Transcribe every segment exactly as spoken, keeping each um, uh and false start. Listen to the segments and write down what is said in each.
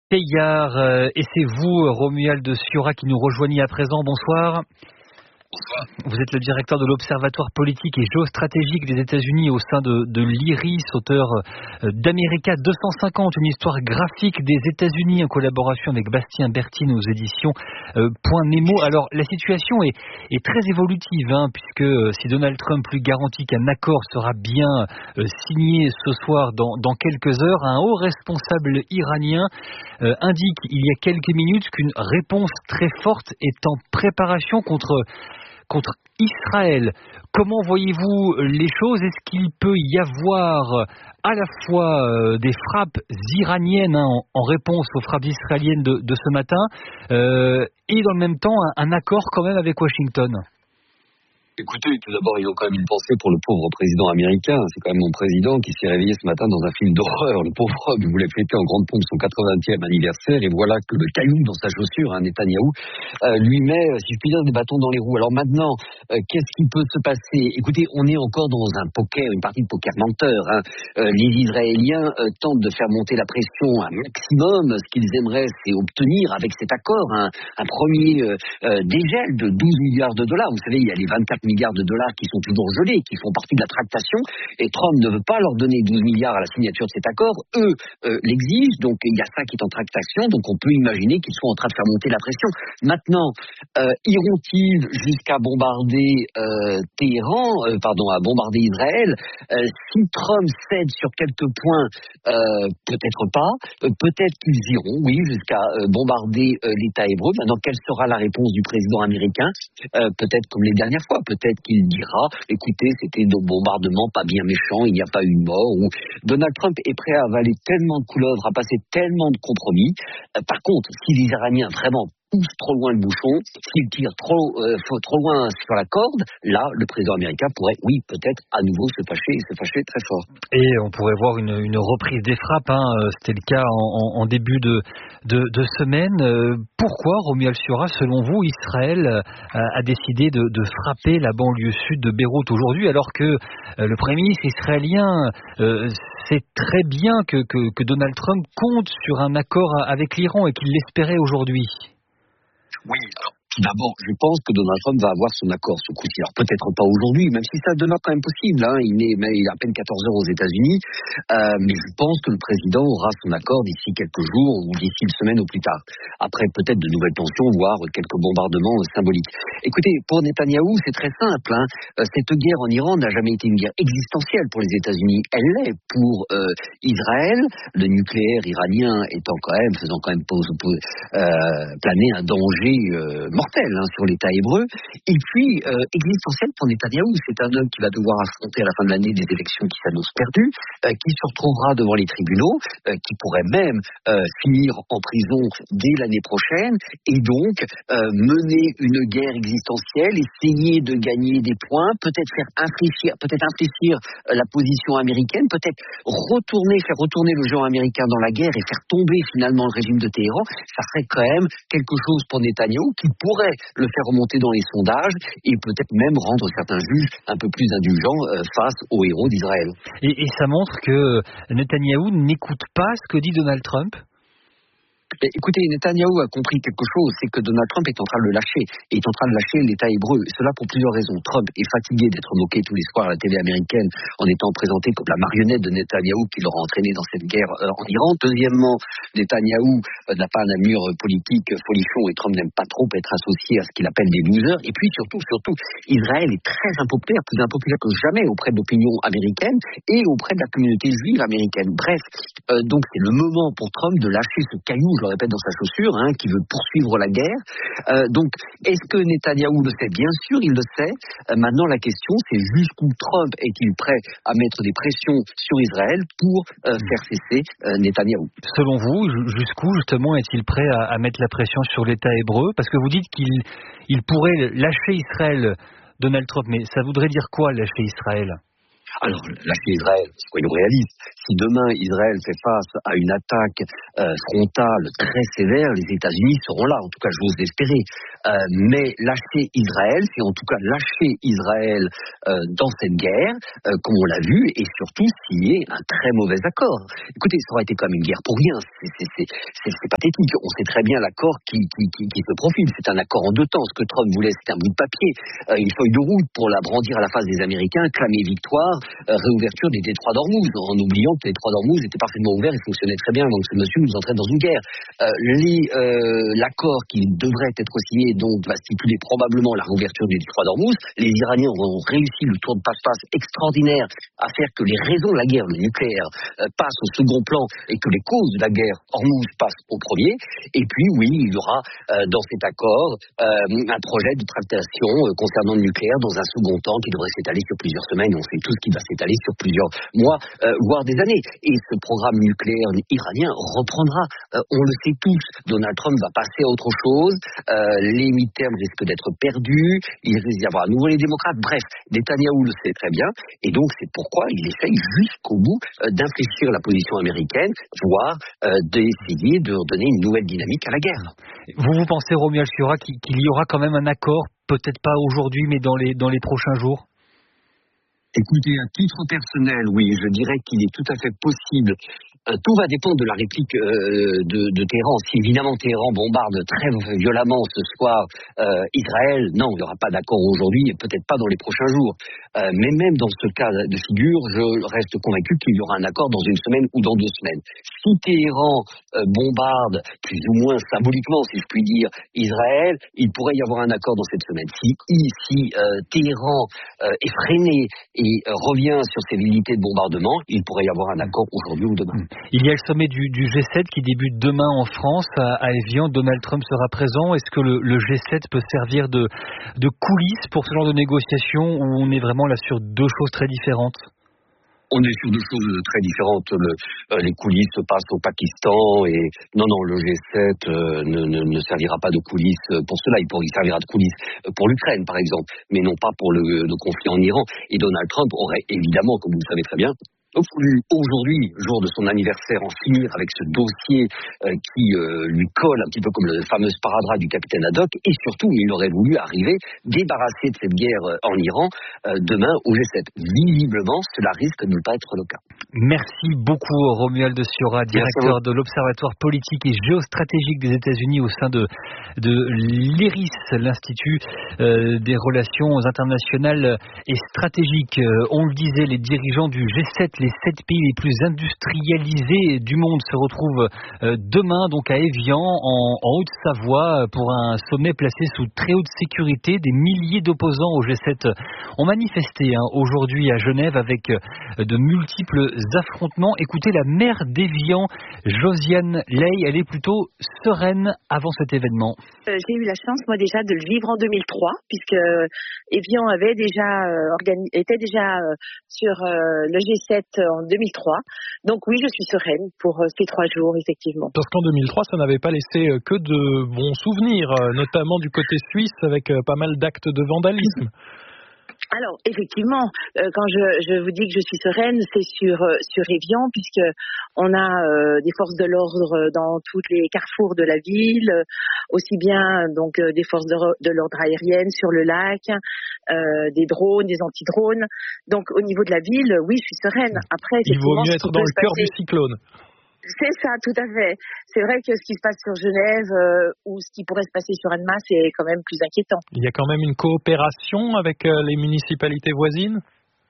Teilhard, euh, et c'est vous, Romuald Siora, qui nous rejoignez à présent. Bonsoir. Bonsoir. Vous êtes le directeur de l'Observatoire politique et géostratégique des États-Unis au sein de, de l'I R I S, auteur euh, d'America deux cent cinquante, une histoire graphique des États-Unis en collaboration avec Bastien Bertine aux éditions euh, Point Nemo. Alors, la situation est, est très évolutive, hein, puisque euh, si Donald Trump lui garantit qu'un accord sera bien euh, signé ce soir dans, dans quelques heures, un haut responsable iranien euh, indique il y a quelques minutes qu'une réponse très forte est en préparation contre contre Israël. Comment voyez-vous les choses? Est-ce qu'il peut y avoir à la fois des frappes iraniennes hein, en, en réponse aux frappes israéliennes de, de ce matin euh, et dans le même temps un, un accord quand même avec Washington? Écoutez, tout d'abord, ils ont quand même une pensée pour le pauvre président américain. C'est quand même mon président qui s'est réveillé ce matin dans un film d'horreur. Le pauvre homme, il voulait fêter en grande pompe son quatre-vingtième anniversaire et voilà que le caillou dans sa chaussure, hein, Netanyahou, euh, lui met, si je puis dire, des bâtons dans les roues. Alors maintenant, euh, qu'est-ce qui peut se passer? Écoutez, on est encore dans un poker, une partie de poker menteur. Hein. Euh, les Israéliens euh, tentent de faire monter la pression un maximum. Ce qu'ils aimeraient, c'est obtenir avec cet accord hein, un premier euh, euh, dégel de douze milliards de dollars. Vous savez, il y a les vingt-quatre milliards de dollars qui sont toujours gelés, qui font partie de la tractation, et Trump ne veut pas leur donner douze milliards à la signature de cet accord. Eux euh, l'exigent, donc il y a ça qui est en tractation, donc on peut imaginer qu'ils sont en train de faire monter la pression. Maintenant, euh, iront-ils jusqu'à bombarder euh, Téhéran, euh, pardon, à bombarder Israël? euh, Si Trump cède sur quelques points, euh, peut-être pas, euh, peut-être qu'ils iront, oui, jusqu'à euh, bombarder euh, l'État hébreu. Maintenant, quelle sera la réponse du président américain? euh, Peut-être comme les dernières fois, peut-être qu'il dira, écoutez, c'était des bombardements pas bien méchants, il n'y a pas eu de mort. Ou Donald Trump est prêt à avaler tellement de couleuvres, à passer tellement de compromis. Euh, par contre, si les Iraniens vraiment poussent trop loin le bouchon, s'ils tirent trop, euh, trop loin sur la corde, là, le président américain pourrait, oui, peut-être à nouveau se fâcher et se fâcher très fort. Et on pourrait voir une, une reprise des frappes, hein. C'était le cas en, en, en début de, de, de semaine. Pourquoi, Romuald Siora, selon vous, Israël a, a décidé de, de frapper la banlieue sud de Beyrouth aujourd'hui, alors que euh, le Premier ministre israélien euh, sait très bien que, que, que Donald Trump compte sur un accord avec l'Iran et qu'il l'espérait aujourd'hui? Oui, alors tout d'abord, je pense que Donald Trump va avoir son accord ce coup-ci. Alors peut-être pas aujourd'hui, même si ça demeure quand même possible. Hein. Il, est, mais il est à peine quatorze heures aux États-Unis, euh, mais je pense que le président aura son accord d'ici quelques jours ou d'ici une semaine au plus tard. Après peut-être de nouvelles tensions, voire quelques bombardements symboliques. Écoutez, pour Netanyahou, c'est très simple. Hein. Cette guerre en Iran n'a jamais été une guerre existentielle pour les États-Unis. Elle l'est pour euh, Israël, le nucléaire iranien étant quand même, faisant quand même pose, pose, euh, planer un danger euh, mortel hein, sur l'État hébreu. Et puis, euh, existentiel pour Netanyahou, c'est un homme qui va devoir affronter à la fin de l'année des élections qui s'annoncent perdues, euh, qui se retrouvera devant les tribunaux, euh, qui pourrait même euh, finir en prison dès l'année prochaine, et donc euh, mener une guerre existentielle, essayer de gagner des points, peut-être faire infléchir, peut-être infléchir euh, la position américaine, peut-être retourner, faire retourner le géant américain dans la guerre et faire tomber finalement le régime de Téhéran. Ça serait quand même quelque chose pour Netanyahou qui pourrait le faire remonter dans les sondages et peut-être même rendre certains juges un peu plus indulgents euh, face aux héros d'Israël. Et, et ça montre que Netanyahou n'écoute pas ce que dit Donald Trump? Mais écoutez, Netanyahou a compris quelque chose, c'est que Donald Trump est en train de le lâcher, et est en train de lâcher l'État hébreu. Et cela pour plusieurs raisons. Trump est fatigué d'être moqué tous les soirs à la télé américaine en étant présenté comme la marionnette de Netanyahou qui l'aura entraîné dans cette guerre euh, en Iran. Deuxièmement, Netanyahou euh, n'a pas un allure politique folichon et Trump n'aime pas trop être associé à ce qu'il appelle des losers. Et puis surtout, surtout, Israël est très impopulaire, plus impopulaire que jamais auprès de l'opinion américaine et auprès de la communauté juive américaine. Bref, euh, donc c'est le moment pour Trump de lâcher ce caillou, je le répète, dans sa chaussure, hein, qui veut poursuivre la guerre. Euh, donc, est-ce que Netanyahou le sait? Bien sûr, il le sait. Euh, maintenant, la question, c'est jusqu'où Trump est-il prêt à mettre des pressions sur Israël pour euh, faire cesser euh, Netanyahou? Selon vous, jusqu'où, justement, est-il prêt à, à mettre la pression sur l'État hébreu? Parce que vous dites qu'il il pourrait lâcher Israël, Donald Trump, mais ça voudrait dire quoi, lâcher Israël? Alors, lâcher Israël, soyons réalistes. Si demain Israël fait face à une attaque euh, frontale très sévère, les États-Unis seront là. En tout cas, j'ose l'espérer. Euh, mais lâcher Israël, c'est en tout cas lâcher Israël euh, dans cette guerre, euh, comme on l'a vu, et surtout signer un très mauvais accord. Écoutez, ça aurait été comme une guerre pour rien. C'est, c'est, c'est, c'est, c'est pathétique. On sait très bien l'accord qui, qui, qui, qui se profile. C'est un accord en deux temps. Ce que Trump voulait, c'était un bout de papier, euh, une feuille de route pour la brandir à la face des Américains, clamer victoire, euh, réouverture des détroits d'Ormuz, en oubliant que les détroits d'Ormuz étaient parfaitement ouverts et fonctionnaient très bien avant que ce monsieur nous entraîne dans une guerre. Euh, les, euh, l'accord qui devrait être signé donc va stipuler probablement la réouverture du détroit d'Ormuz. Les Iraniens ont réussi le tour de passe-passe extraordinaire à faire que les raisons de la guerre, le nucléaire, euh, passent au second plan et que les causes de la guerre Ormuz passent au premier. Et puis oui, il y aura euh, dans cet accord euh, un projet de tractation euh, concernant le nucléaire dans un second temps qui devrait s'étaler sur plusieurs semaines. On sait tous qu'il va s'étaler sur plusieurs mois, euh, voire des années. Et ce programme nucléaire iranien reprendra. Euh, on le sait tous. Donald Trump va passer à autre chose. Euh, les mi-termes risquent d'être perdus. Il risque d'y avoir à nouveau les démocrates. Bref, Netanyahou le sait très bien. Et donc, c'est pourquoi il essaye jusqu'au bout euh, d'infléchir la position américaine, voire euh, d'essayer de redonner une nouvelle dynamique à la guerre. Vous, vous pensez, Romuald Chiura, qu'il, qu'il y aura quand même un accord, peut-être pas aujourd'hui, mais dans les, dans les prochains jours? Écoutez, à titre personnel, oui, je dirais qu'il est tout à fait possible. Euh, tout va dépendre de la réplique euh, de, de Téhéran. Si évidemment Téhéran bombarde très violemment ce soir euh, Israël, non, il n'y aura pas d'accord aujourd'hui, et peut-être pas dans les prochains jours. Euh, mais même dans ce cas de figure, je reste convaincu qu'il y aura un accord dans une semaine ou dans deux semaines. Si Téhéran euh, bombarde, plus ou moins symboliquement, si je puis dire, Israël, il pourrait y avoir un accord dans cette semaine. Si, si euh, Téhéran euh, est freiné et euh, revient sur ses velléités de bombardement, il pourrait y avoir un accord aujourd'hui ou demain. Il y a le sommet du, du G sept qui débute demain en France, à, à Évian. Donald Trump sera présent. Est-ce que le, le G sept peut servir de, de coulisses pour ce genre de négociations, où on est vraiment là sur deux choses très différentes? On est sur deux choses très différentes. Le, euh, les coulisses se passent au Pakistan et non, non, le G sept euh, ne, ne, ne servira pas de coulisses pour cela. Il, pour, il servira de coulisses pour l'Ukraine, par exemple, mais non pas pour le, le conflit en Iran. Et Donald Trump aurait évidemment, comme vous le savez très bien, voulu aujourd'hui, jour de son anniversaire, en finir avec ce dossier euh, qui euh, lui colle un petit peu comme le fameux sparadrap du capitaine Haddock, et surtout il aurait voulu arriver débarrassé de cette guerre euh, en Iran euh, demain au G sept. Visiblement, cela risque de ne pas être le cas. Merci beaucoup Romuald Chiura, directeur de l'Observatoire politique et géostratégique des États-Unis au sein de, de l'I R I S, l'Institut euh, des relations internationales et stratégiques. Euh, on le disait, les dirigeants du G sept, les sept pays les plus industrialisés du monde se retrouvent euh, demain donc à Évian, en, en Haute-Savoie, pour un sommet placé sous très haute sécurité. Des milliers d'opposants au G sept ont manifesté hein, aujourd'hui à Genève avec euh, de multiples affrontements. Écoutez, la maire d'Évian, Josiane Ley, elle est plutôt sereine avant cet événement. Euh, j'ai eu la chance, moi, déjà de le vivre en deux mille trois, puisque euh, Évian avait déjà euh, organi- était déjà euh, sur euh, le G sept en deux mille trois. Donc oui, je suis sereine pour euh, ces trois jours, effectivement. Parce qu'en deux mille trois, ça n'avait pas laissé euh, que de bons souvenirs, euh, notamment du côté suisse, avec euh, pas mal d'actes de vandalisme. Alors, effectivement, euh, quand je, je vous dis que je suis sereine, c'est sur euh, sur Évian, puisque on a euh, des forces de l'ordre dans tous les carrefours de la ville, euh, aussi bien donc euh, des forces de, de l'ordre aérienne sur le lac, euh, des drones, des anti-drones. Donc, au niveau de la ville, oui, je suis sereine. Après, il vaut mieux être dans le cœur du cyclone. C'est ça, tout à fait. C'est vrai que ce qui se passe sur Genève euh, ou ce qui pourrait se passer sur Annemasse, c'est quand même plus inquiétant. Il y a quand même une coopération avec euh, les municipalités voisines ?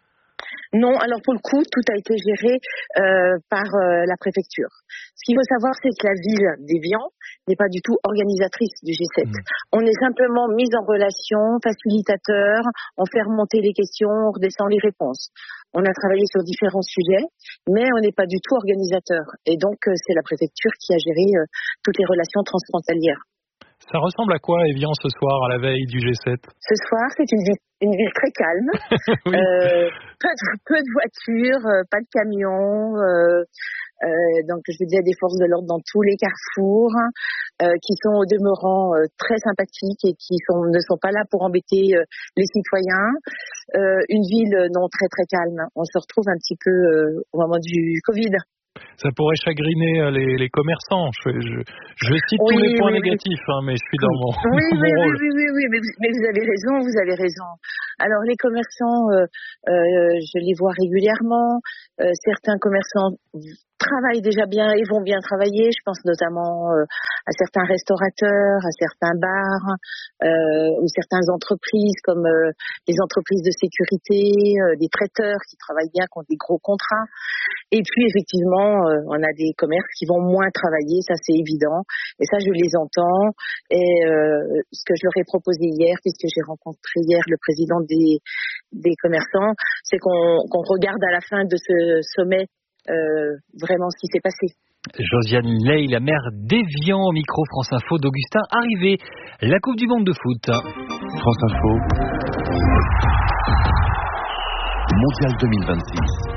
Non, alors pour le coup, tout a été géré euh, par euh, la préfecture. Ce qu'il faut savoir, c'est que la ville d'Évian n'est pas du tout organisatrice du G sept. Mmh. On est simplement mis en relation, facilitateur, on fait remonter les questions, on redescend les réponses. On a travaillé sur différents sujets, mais on n'est pas du tout organisateur. Et donc, euh, c'est la préfecture qui a géré euh, toutes les relations transfrontalières. Ça ressemble à quoi, Évian, ce soir, à la veille du G sept ? Ce soir, c'est une ville, une ville très calme. oui. euh, peu, de, peu de voitures, euh, pas de camions. Euh, Euh, donc je disais des forces de l'ordre dans tous les carrefours, euh, qui sont au demeurant euh, très sympathiques et qui sont, ne sont pas là pour embêter euh, les citoyens. Euh, une ville euh, non très très calme. On se retrouve un petit peu euh, au moment du Covid. Ça pourrait chagriner les, les commerçants. Je, je, je cite oui, tous les points oui, négatifs, oui. hein, mais je suis dans mon, oui, mon oui, rôle. Oui, oui, oui, oui, mais vous, mais vous avez raison, vous avez raison. Alors les commerçants, euh, euh, je les vois régulièrement. Euh, certains commerçants travaillent déjà bien et vont bien travailler. Je pense notamment euh, à certains restaurateurs, à certains bars, euh, ou certaines entreprises comme euh, les entreprises de sécurité, euh, des traiteurs qui travaillent bien, qui ont des gros contrats. Et puis effectivement, euh, on a des commerces qui vont moins travailler, ça c'est évident. Et ça, je les entends. Et euh, ce que je leur ai proposé hier, puisque j'ai rencontré hier le président des, des commerçants, c'est qu'on, qu'on regarde à la fin de ce sommet euh, vraiment ce qui s'est passé. Josiane Ley, la maire d'Évian, au micro France Info d'Augustin Arrivé. La Coupe du Monde de foot. France Info. Mondial deux mille vingt-six.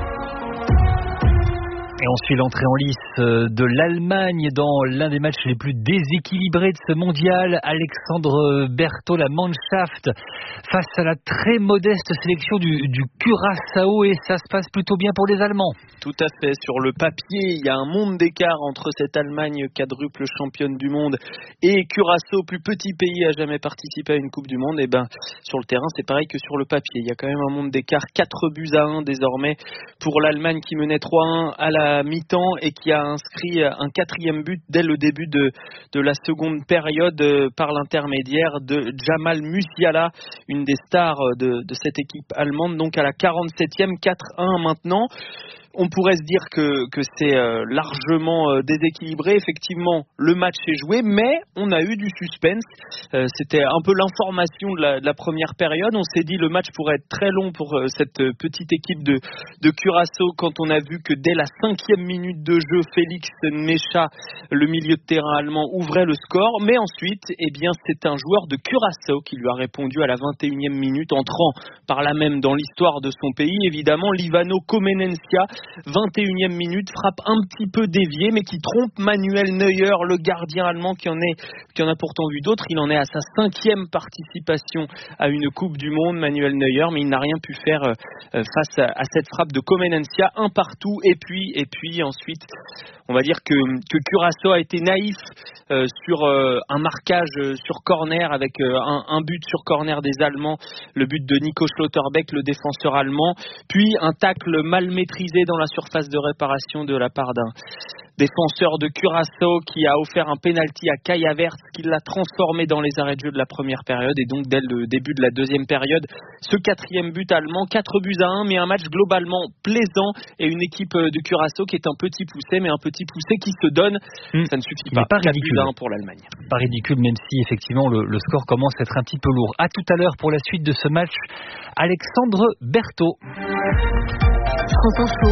Et on suit l'entrée en lice de l'Allemagne dans l'un des matchs les plus déséquilibrés de ce mondial. Alexandre Berthaud, la Mannschaft, face à la très modeste sélection du, du Curaçao, et ça se passe plutôt bien pour les Allemands. Tout à fait. Sur le papier, il y a un monde d'écart entre cette Allemagne quadruple championne du monde et Curaçao, plus petit pays à jamais participer à une Coupe du Monde. Et ben, sur le terrain, c'est pareil que sur le papier. Il y a quand même un monde d'écart. quatre buts à un désormais pour l'Allemagne qui menait trois à un à la mi-temps et qui a inscrit un quatrième but dès le début de, de la seconde période par l'intermédiaire de Jamal Musiala, une des stars de, de cette équipe allemande. Donc à la quarante-septième, quatre à un maintenant. On pourrait se dire que, que c'est euh, largement euh, déséquilibré. Effectivement, le match est joué, mais on a eu du suspense. Euh, c'était un peu l'information de la, de la première période. On s'est dit le match pourrait être très long pour euh, cette petite équipe de, de Curaçao quand on a vu que dès la cinquième minute de jeu, Félix Mecha, le milieu de terrain allemand, ouvrait le score. Mais ensuite, eh bien, c'est un joueur de Curaçao qui lui a répondu à la vingt et unième minute, entrant par là même dans l'histoire de son pays. Évidemment, Livano Comenencia, vingt et unième minute, frappe un petit peu déviée, mais qui trompe Manuel Neuer, le gardien allemand qui en, est, qui en a pourtant vu d'autres. Il en est à sa cinquième participation à une Coupe du Monde, Manuel Neuer, mais il n'a rien pu faire euh, face à, à cette frappe de Comenencia, un partout, et puis, et puis ensuite, on va dire que, que Curaçao a été naïf euh, sur euh, un marquage euh, sur corner, avec euh, un, un but sur corner des Allemands, le but de Nico Schlotterbeck, le défenseur allemand, puis un tacle mal maîtrisé dans la surface de réparation de la part d'un défenseur de Curaçao qui a offert un penalty à Kai Havertz, qui l'a transformé dans les arrêts de jeu de la première période, et donc dès le début de la deuxième période, ce quatrième but allemand, quatre buts à un, mais un match globalement plaisant, et une équipe de Curaçao qui est un petit poussé, mais un petit poussé qui se donne, mmh. ça ne suffit pas. pas quatre buts à un pour l'Allemagne. Pas ridicule, même si effectivement le, le score commence à être un petit peu lourd. À tout à l'heure pour la suite de ce match. Alexandre Berthaud. France Info,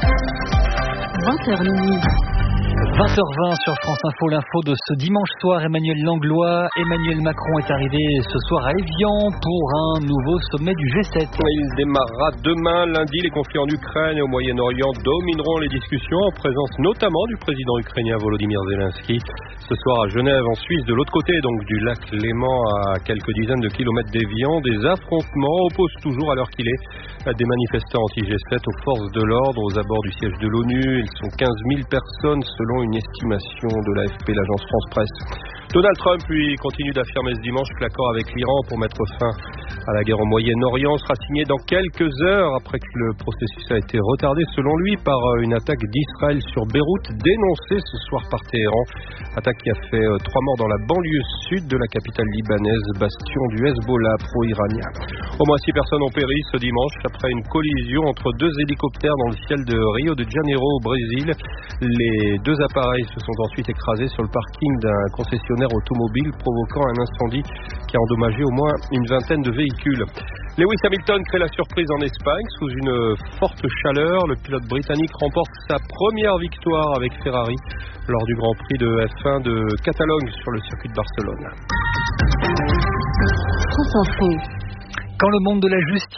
vingt heures minuit. vingt heures vingt sur France Info, l'info de ce dimanche soir. Emmanuel Langlois, Emmanuel Macron est arrivé ce soir à Évian pour un nouveau sommet du G sept. Il démarrera demain. Lundi, les conflits en Ukraine et au Moyen-Orient domineront les discussions, en présence notamment du président ukrainien Volodymyr Zelensky. Ce soir à Genève, en Suisse, de l'autre côté donc du lac Léman, à quelques dizaines de kilomètres d'Évian, des affrontements opposent toujours, à l'heure qu'il est, des manifestants anti-G sept aux forces de l'ordre aux abords du siège de l'ONU. Ils sont quinze mille personnes selon une estimation de l'A F P, l'agence France-Presse. Donald Trump, lui, continue d'affirmer ce dimanche que l'accord avec l'Iran pour mettre fin à la guerre au Moyen-Orient sera signé dans quelques heures, après que le processus a été retardé, selon lui, par une attaque d'Israël sur Beyrouth, dénoncée ce soir par Téhéran. Attaque qui a fait trois morts dans la banlieue sud de la capitale libanaise, bastion du Hezbollah pro-iranien. Au moins six personnes ont péri ce dimanche après une collision entre deux hélicoptères dans le ciel de Rio de Janeiro au Brésil. Les deux appareils se sont ensuite écrasés sur le parking d'un concessionnaire automobile, provoquant un incendie qui a endommagé au moins une vingtaine de véhicules. Lewis Hamilton crée la surprise en Espagne sous une forte chaleur. Le pilote britannique remporte sa première victoire avec Ferrari lors du Grand Prix de F un de Catalogne sur le circuit de Barcelone. France Info. Quand le monde de la justice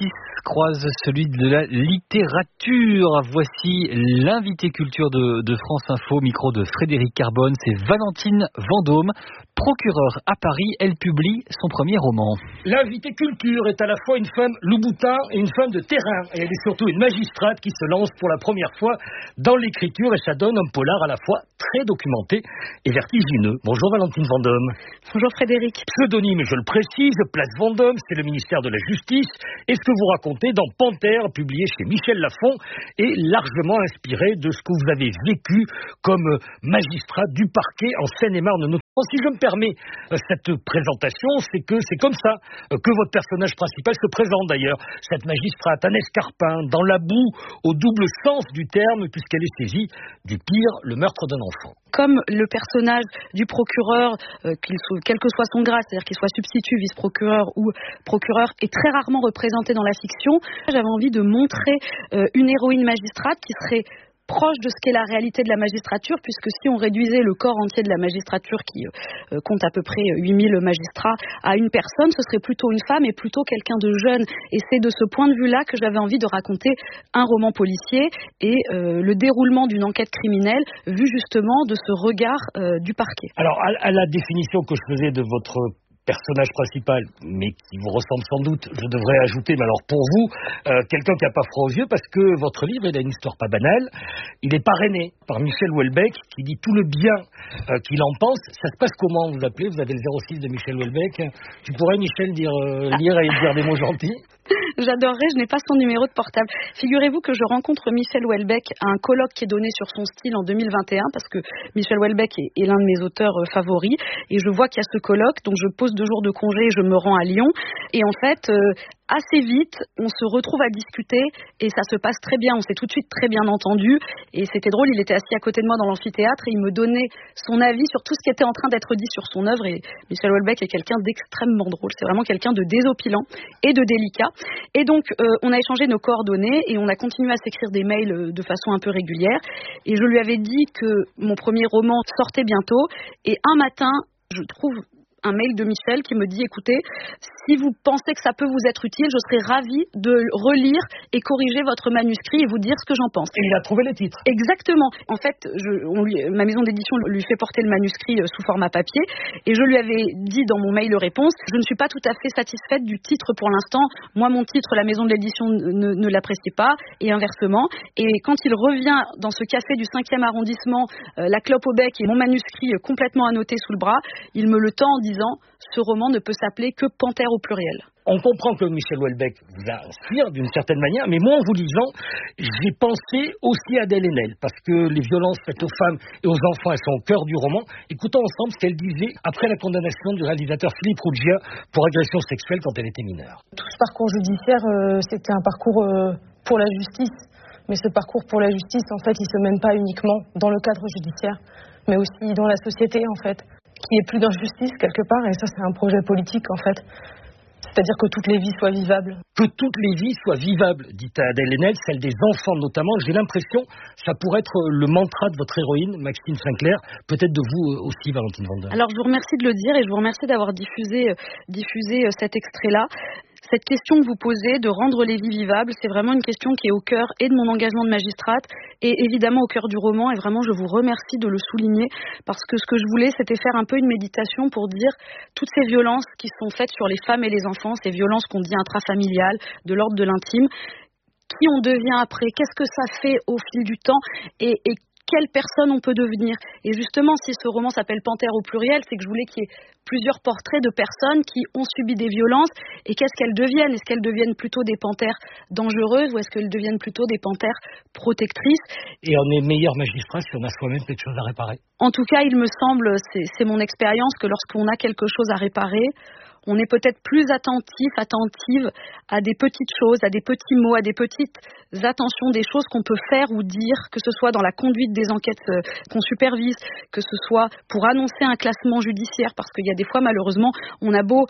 croise celui de la littérature. Voici l'invité culture de, de France Info, micro de Frédéric Carbone. C'est Valentine Vendôme, procureure à Paris. Elle publie son premier roman. L'invité culture est à la fois une femme Louboutin et une femme de terrain. Et elle est surtout une magistrate qui se lance pour la première fois dans l'écriture et ça donne un polar à la fois très documenté et vertigineux. Bonjour Valentine Vendôme. Bonjour Frédéric. Pseudonyme, je le précise, Place Vendôme, c'est le ministère de la Justice. Et ce que vous racontez dans Panthère, publié chez Michel Lafon, est largement inspiré de ce que vous avez vécu comme magistrat du parquet en Seine-et-Marne. Si je me permets cette présentation, c'est que c'est comme ça que votre personnage principal se présente d'ailleurs. Cette magistrate, un escarpin, dans la boue, au double sens du terme, puisqu'elle est saisie du pire, le meurtre d'un enfant. Comme le personnage du procureur, euh, qu'il soit, quel que soit son grade, c'est-à-dire qu'il soit substitut, vice-procureur ou procureur, est très rarement représenté dans la fiction, j'avais envie de montrer euh, une héroïne magistrate qui serait proche de ce qu'est la réalité de la magistrature, puisque si on réduisait le corps entier de la magistrature, qui euh, compte à peu près huit mille magistrats, à une personne, ce serait plutôt une femme et plutôt quelqu'un de jeune. Et c'est de ce point de vue-là que j'avais envie de raconter un roman policier et euh, le déroulement d'une enquête criminelle, vu justement de ce regard euh, du parquet. Alors, à, à la définition que je faisais de votre personnage principal, mais qui vous ressemble sans doute, je devrais ajouter, mais alors pour vous, euh, quelqu'un qui n'a pas froid aux yeux, parce que votre livre, il a une histoire pas banale. Il est parrainé par Michel Houellebecq, qui dit tout le bien euh, qu'il en pense. Ça se passe comment, vous appelez? Vous avez le zéro six de Michel Houellebecq. Tu pourrais, Michel, dire, euh, lire et dire des mots gentils? J'adorerais, je n'ai pas son numéro de portable. Figurez-vous que je rencontre Michel Houellebecq à un colloque qui est donné sur son style en deux mille vingt et un, parce que Michel Houellebecq est, est l'un de mes auteurs favoris, et je vois qu'il y a ce colloque, donc je pose deux jours de congé et je me rends à Lyon, et en fait, euh, assez vite, on se retrouve à discuter, et ça se passe très bien, on s'est tout de suite très bien entendu, et c'était drôle, il était assis à côté de moi dans l'amphithéâtre, et il me donnait son avis sur tout ce qui était en train d'être dit sur son œuvre, et Michel Houellebecq est quelqu'un d'extrêmement drôle, c'est vraiment quelqu'un de désopilant et de délicat. Et donc, euh, on a échangé nos coordonnées et on a continué à s'écrire des mails euh, de façon un peu régulière. Et je lui avais dit que mon premier roman sortait bientôt. Et un matin, je trouve un mail de Michel qui me dit « Écoutez, si vous pensez que ça peut vous être utile, je serais ravie de relire et corriger votre manuscrit et vous dire ce que j'en pense. » Et il a trouvé les titres. Exactement. En fait, je, on lui, ma maison d'édition lui fait porter le manuscrit sous format papier et je lui avais dit dans mon mail réponse « Je ne suis pas tout à fait satisfaite du titre pour l'instant. Moi, mon titre, la maison de l'édition ne, ne l'apprécie pas et inversement. » Et quand il revient dans ce café du cinquième arrondissement, euh, la clope au bec et mon manuscrit euh, complètement annoté sous le bras, il me le tend en disant ce roman ne peut s'appeler que Panthère au pluriel. On comprend que Michel Houellebecq vous inspire d'une certaine manière, mais moi, en vous lisant, j'ai pensé aussi à Adèle Haenel, parce que les violences faites aux femmes et aux enfants, elles sont au cœur du roman. Écoutons ensemble ce qu'elle disait après la condamnation du réalisateur Philippe Ruggia pour agression sexuelle quand elle était mineure. Tout ce parcours judiciaire, euh, c'était un parcours euh, pour la justice. Mais ce parcours pour la justice, en fait, il ne se mène pas uniquement dans le cadre judiciaire, mais aussi dans la société, en fait. Qu'il n'y ait plus d'injustice quelque part, et ça c'est un projet politique en fait. C'est-à-dire que toutes les vies soient vivables. Que toutes les vies soient vivables, dit Adèle Haenel, celle des enfants notamment. J'ai l'impression, ça pourrait être le mantra de votre héroïne, Maxime Sinclair, peut-être de vous aussi, Valentine Vendôme. Alors je vous remercie de le dire et je vous remercie d'avoir diffusé, diffusé cet extrait-là. Cette question que vous posez de rendre les vies vivables, c'est vraiment une question qui est au cœur et de mon engagement de magistrate et évidemment au cœur du roman. Et vraiment, je vous remercie de le souligner parce que ce que je voulais, c'était faire un peu une méditation pour dire toutes ces violences qui sont faites sur les femmes et les enfants, ces violences qu'on dit intrafamiliales, de l'ordre de l'intime, qui on devient après, qu'est-ce que ça fait au fil du temps et, et quelle personne on peut devenir. Et justement, si ce roman s'appelle Panthère au pluriel, c'est que je voulais qu'il y ait plusieurs portraits de personnes qui ont subi des violences et qu'est-ce qu'elles deviennent. Est-ce qu'elles deviennent plutôt des panthères dangereuses ou est-ce qu'elles deviennent plutôt des panthères protectrices? Et on est meilleur magistrat si on a soi-même quelque chose à réparer. En tout cas, il me semble, c'est, c'est mon expérience, que lorsqu'on a quelque chose à réparer, on est peut-être plus attentif, attentive à des petites choses, à des petits mots, à des petites attentions, des choses qu'on peut faire ou dire, que ce soit dans la conduite des enquêtes euh, qu'on supervise, que ce soit pour annoncer un classement judiciaire, parce qu'il y a des fois, malheureusement, on a beau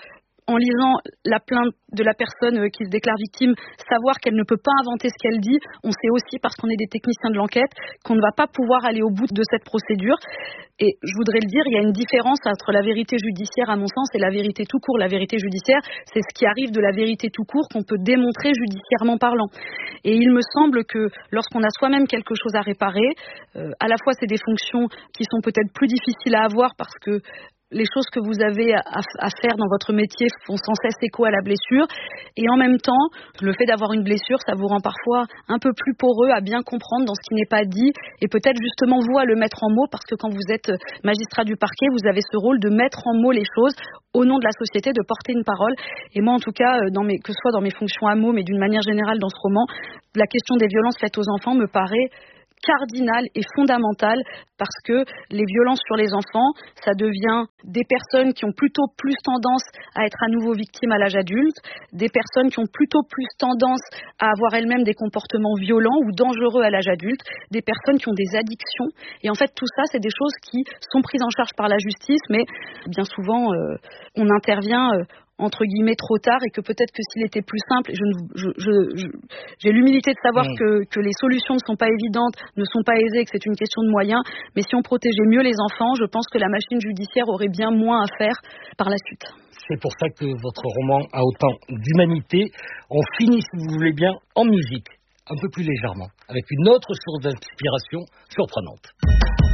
en lisant la plainte de la personne qui se déclare victime, savoir qu'elle ne peut pas inventer ce qu'elle dit. On sait aussi, parce qu'on est des techniciens de l'enquête, qu'on ne va pas pouvoir aller au bout de cette procédure. Et je voudrais le dire, il y a une différence entre la vérité judiciaire, à mon sens, et la vérité tout court. La vérité judiciaire, c'est ce qui arrive de la vérité tout court qu'on peut démontrer judiciairement parlant. Et il me semble que lorsqu'on a soi-même quelque chose à réparer, euh, à la fois c'est des fonctions qui sont peut-être plus difficiles à avoir parce que les choses que vous avez à, à faire dans votre métier font sans cesse écho à la blessure. Et en même temps, le fait d'avoir une blessure, ça vous rend parfois un peu plus poreux à bien comprendre dans ce qui n'est pas dit et peut-être justement vous à le mettre en mots, parce que quand vous êtes magistrat du parquet, vous avez ce rôle de mettre en mots les choses au nom de la société, de porter une parole. Et moi, en tout cas, dans mes, que ce soit dans mes fonctions à mots, mais d'une manière générale dans ce roman, la question des violences faites aux enfants me paraît cardinal et fondamental, parce que les violences sur les enfants, ça devient des personnes qui ont plutôt plus tendance à être à nouveau victimes à l'âge adulte, des personnes qui ont plutôt plus tendance à avoir elles-mêmes des comportements violents ou dangereux à l'âge adulte, des personnes qui ont des addictions. Et en fait, tout ça, c'est des choses qui sont prises en charge par la justice, mais bien souvent, euh, on intervient euh, entre guillemets trop tard, et que peut-être que s'il était plus simple, je, je, je, je, j'ai l'humilité de savoir mmh. que, que les solutions ne sont pas évidentes, ne sont pas aisées, et que c'est une question de moyens, mais si on protégeait mieux les enfants, je pense que la machine judiciaire aurait bien moins à faire par la suite. C'est pour ça que votre roman a autant d'humanité. On finit, si vous voulez bien, en musique, un peu plus légèrement, avec une autre source d'inspiration surprenante.